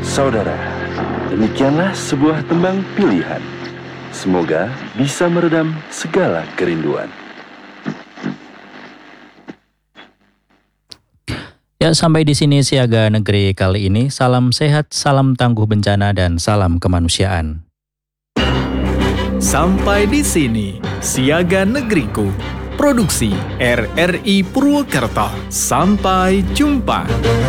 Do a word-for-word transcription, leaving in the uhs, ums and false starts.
Saudara, demikianlah sebuah tembang pilihan. Semoga bisa meredam segala kerinduan. Ya, sampai di sini Siaga Negeri kali ini. Salam sehat, salam tangguh bencana, dan salam kemanusiaan. Sampai di sini Siaga Negeriku, produksi R R I Purwokerto. Sampai jumpa.